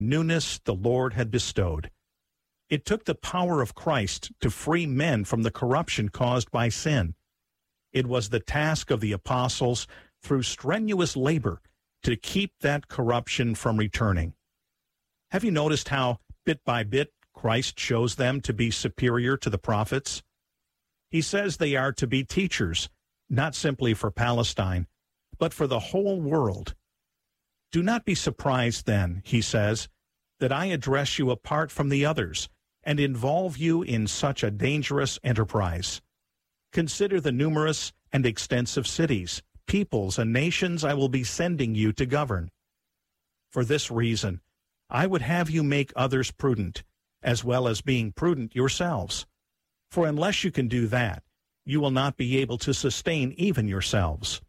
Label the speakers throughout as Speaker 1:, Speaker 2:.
Speaker 1: newness the Lord had bestowed. It took the power of Christ to free men from the corruption caused by sin. It was the task of the apostles, through strenuous labor, to keep that corruption from returning. Have you noticed how, bit by bit, Christ shows them to be superior to the prophets? He says they are to be teachers, not simply for Palestine, but for the whole world. Do not be surprised then, he says, that I address you apart from the others and involve you in such a dangerous enterprise. Consider the numerous and extensive cities, peoples, and nations I will be sending you to govern. For this reason, I would have you make others prudent, as well as being prudent yourselves. For unless you can do that, you will not be able to sustain even yourselves.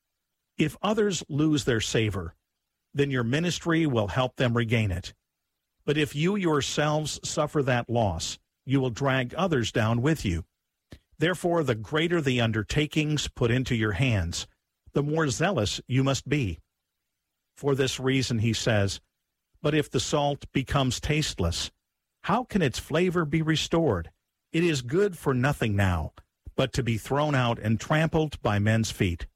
Speaker 1: If others lose their savor, then your ministry will help them regain it. But if you yourselves suffer that loss, you will drag others down with you. Therefore, the greater the undertakings put into your hands, the more zealous you must be. For this reason, he says, but if the salt becomes tasteless, how can its flavor be restored? It is good for nothing now, but to be thrown out and trampled by men's feet.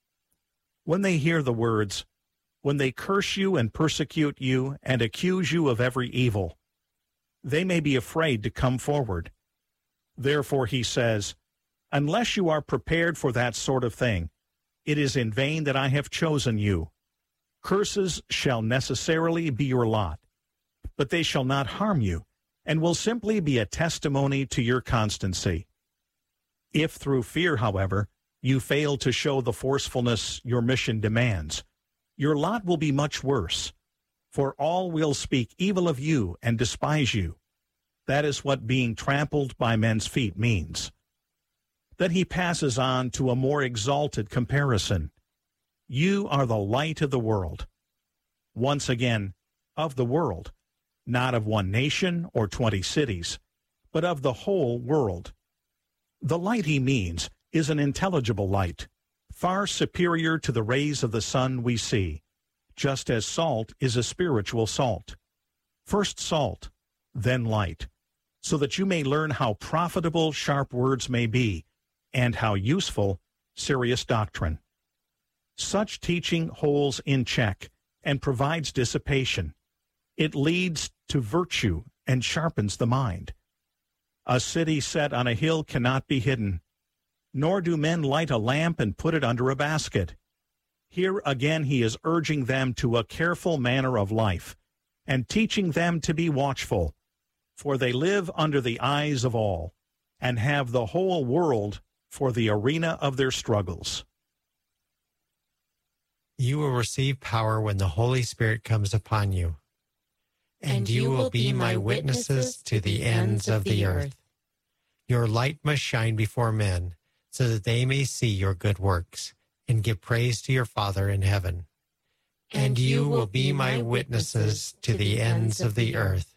Speaker 1: When they hear the words, when they curse you and persecute you and accuse you of every evil, they may be afraid to come forward. Therefore, he says, unless you are prepared for that sort of thing, it is in vain that I have chosen you. Curses shall necessarily be your lot, but they shall not harm you, and will simply be a testimony to your constancy. If through fear, however, you fail to show the forcefulness your mission demands, your lot will be much worse, for all will speak evil of you and despise you. That is what being trampled by men's feet means. Then he passes on to a more exalted comparison. You are the light of the world. Once again, of the world, not of one nation or 20 cities, but of the whole world. The light he means is an intelligible light, far superior to the rays of the sun we see, just as salt is a spiritual salt. First salt, then light, so that you may learn how profitable sharp words may be, and how useful serious doctrine. Such teaching holds in check and provides dissipation. It leads to virtue and sharpens the mind. A city set on a hill cannot be hidden, nor do men light a lamp and put it under a basket. Here again he is urging them to a careful manner of life, and teaching them to be watchful, for they live under the eyes of all, and have the whole world for the arena of their struggles.
Speaker 2: You will receive power when the Holy Spirit comes upon you, and you will be my witnesses to the ends of the earth. Your light must shine before men, so that they may see your good works and give praise to your Father in heaven. And you will be my witnesses to the ends of the earth.